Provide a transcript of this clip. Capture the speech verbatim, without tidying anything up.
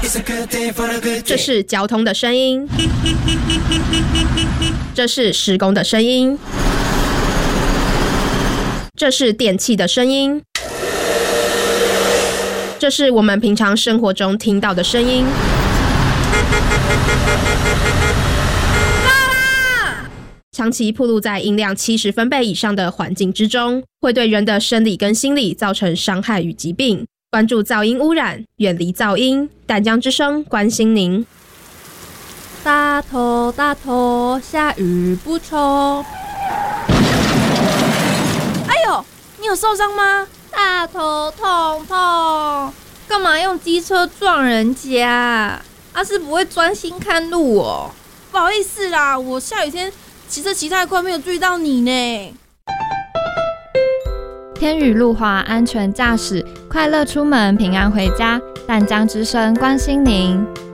这是交通的声音，这是施工的声音，这是电器的声音，这是我们平常生活中听到的声音。长期暴露在音量七十分贝以上的环境之中，会对人的生理跟心理造成伤害与疾病。关注噪音污染，远离噪音。淡江之声关心您。 大头大头，下雨不愁。哎呦，你有受伤吗？大头痛痛，干嘛用机车撞人家？阿是不会专心看路哦。不好意思啦，我下雨天骑车骑太快，没有注意到你呢。 天雨路滑，安全驾驶，快乐出门，平安回家。淡江之声关心您。